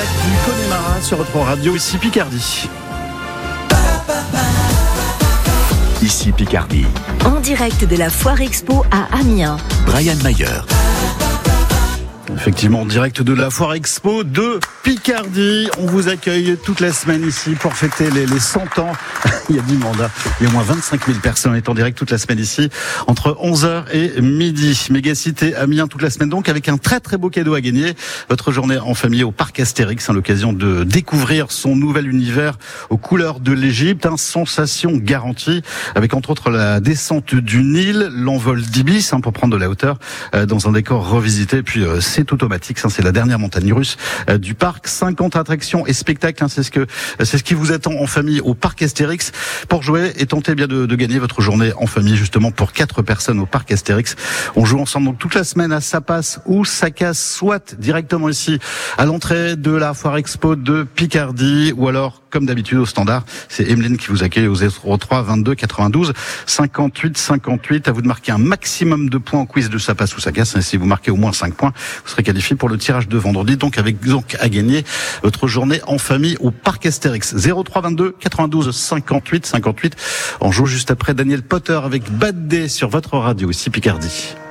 du Connemara sur votre radio, ici Picardie. Ici Picardie. En direct de la Foire Expo à Amiens. Brian Mayer. Effectivement, en direct de la Foire Expo de Picardie. On vous accueille toute la semaine ici pour fêter les 100 ans. Il y a du monde. Il y a au moins 25 000 personnes en direct toute la semaine ici, entre 11h et midi. Mégacité Amiens toute la semaine donc, avec un très très beau cadeau à gagner. Votre journée en famille au parc Astérix, l'occasion de découvrir son nouvel univers aux couleurs de l'Égypte. Sensation garantie, avec entre autres la descente du Nil, l'envol d'Ibis pour prendre de la hauteur dans un décor revisité. Et puis c'est automatique, c'est la dernière montagne russe du parc. 50 attractions et spectacles, c'est ce qui vous attend en famille au parc Astérix. Pour jouer et tenter bien de gagner votre journée en famille, justement pour 4 personnes au parc Astérix. On joue ensemble donc toute la semaine à Ça passe ou Ça casse, soit directement ici à l'entrée de la Foire Expo de Picardie, ou alors comme d'habitude au standard, c'est Emeline qui vous accueille au 03 22 92 58 58. À vous de marquer un maximum de points en quiz de Ça passe ou Ça casse. Et si vous marquez au moins 5 points, vous serez qualifié pour le tirage de vendredi, donc avec à gagner votre journée en famille au parc Astérix. 03 22 92 58 58. On joue juste après Daniel Potter avec Bad Day sur votre radio ici Picardie.